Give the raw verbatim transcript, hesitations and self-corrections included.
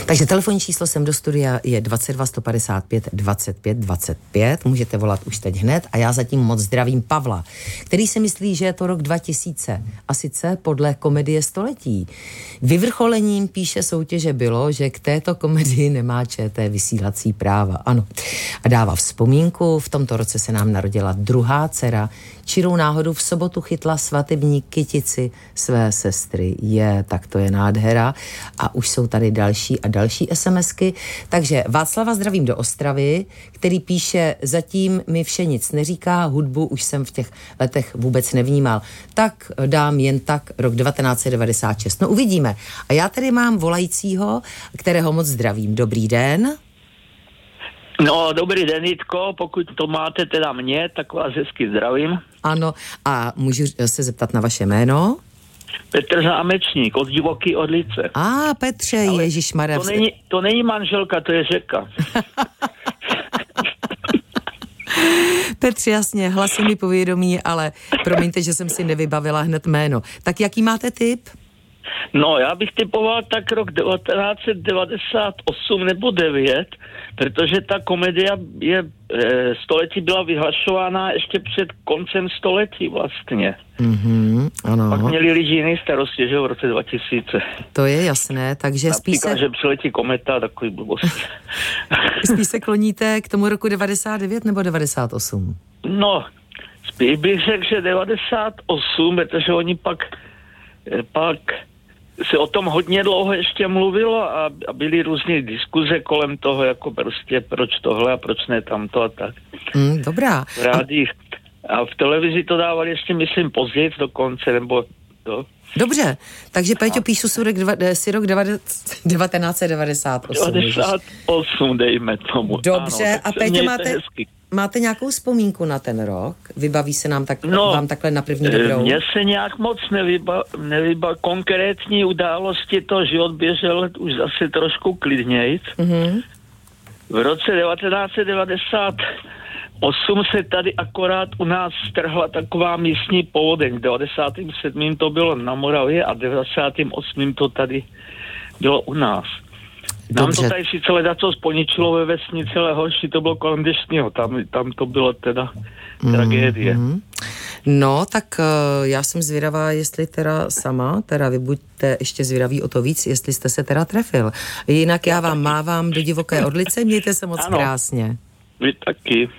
Takže telefonní číslo sem do studia je dvacet dva sto padesát pět dvacet pět dvacet pět. Můžete volat už teď hned a já zatím moc zdravím Pavla, který si myslí, že je to rok dva tisíce a sice podle komedie století. Vyvrcholením píše soutěže bylo, že k této komedii nemá ČT vysílací práva. Ano. A dává vzpomínku, v tomto roce se nám narodila druhá dcera, čirou náhodou v sobotu chytla svatební kytici své sestry. Je, tak to je nádhera. A už jsou tady další a další SMSky. Takže Václava zdravím do Ostravy, který píše, zatím mi vše nic neříká, hudbu už jsem v těch letech vůbec nevnímal. Tak dám jen tak rok devatenáct set devadesát šest. No uvidíme. A já tady mám volajícího, kterého moc zdravím. Dobrý den. No, dobrý den, Jitko, pokud to máte teda mě, tak vás hezky zdravím. Ano, a můžu se zeptat na vaše jméno? Petr Zámečník, od Divoký Orlice. A Petře, ježišmarja. To není, to není manželka, to je řeka. Petře, jasně, hlasy mi povědomí, ale promiňte, že jsem si nevybavila hned jméno. Tak jaký máte tip? No, já bych typoval tak rok devatenáct set devadesát osm nebo devět, protože ta komedia je, e, století byla vyhlašována ještě před koncem století vlastně. Mhm, ano. Pak měli lidi jiný starosti, že v roce dva tisíce. To je jasné, takže spíš se... že přiletí kometa, takový blbost. Spíš se kloníte k tomu roku devadesát devět nebo devadesát osm? No, spíš bych řekl, že devadesát osm, protože oni pak, pak se o tom hodně dlouho ještě mluvilo a, a byly různé diskuze kolem toho, jako prostě proč tohle a proč ne tamto a tak. Mm, dobrá. V rádích. A v televizi to dávali ještě, myslím, později dokonce, nebo to. Dobře, takže Péťo, píšu si rok, dva, si rok devatenáct set devadesát osm. devadesát osm, dejme tomu. Dobře, ano, a Péťo, máte, hezky. máte nějakou vzpomínku na ten rok? Vybaví se nám tak, no, vám takhle na první dobrou? Mně se nějak moc nevyba, nevyba konkrétní události, to život běžel už zase trošku klidnějc. Mm-hmm. V roce devatenáct set devadesát osm se tady akorát u nás strhla taková místní povodeň. V devadesátém sedmém to bylo na Moravě a v devadesátém osmém to tady bylo u nás. Nám Dobře. to tady sice ledaco sponičilo ve vesnici, ale horší to bylo kolem Deštního. Tam, tam to bylo teda mm, tragédie. Mm. No, tak uh, já jsem zvědavá, jestli teda sama, teda vy buďte ještě zvědaví o to víc, jestli jste se teda trefil. Jinak já vám mávám do Divoké Orlice, mějte se moc ano. krásně. Vy taky.